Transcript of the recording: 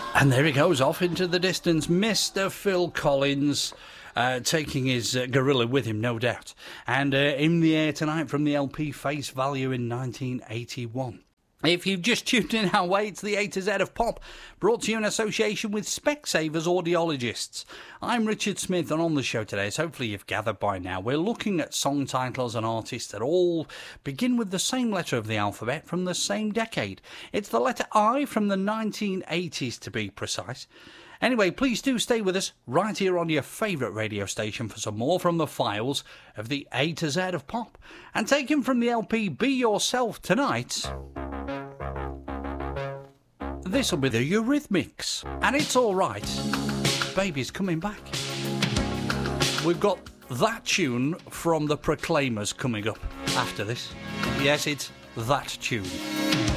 And there he goes off into the distance, Mr. Phil Collins, taking his gorilla with him, no doubt. And in the air tonight from the LP Face Value in 1981. If you've just tuned in our way, it's the A to Z of Pop, brought to you in association with Specsavers Audiologists. I'm Richard Smith, and on the show today, as hopefully you've gathered by now, we're looking at song titles and artists that all begin with the same letter of the alphabet from the same decade. It's the letter I from the 1980s, to be precise. Anyway, please do stay with us right here on your favourite radio station for some more from the files of the A to Z of Pop. And taken from the LP Be Yourself tonight, this'll be the Eurythmics, and it's alright, Baby's Coming Back. We've got that tune from the Proclaimers coming up after this. Yes, it's that tune.